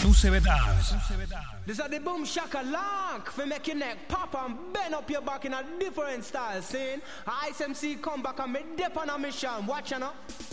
Nusevedas. This is the boom shaka lock for make your neck pop and bend up your back in a different style. Seeing ISMC come back and me dip on a mission. Watch you know.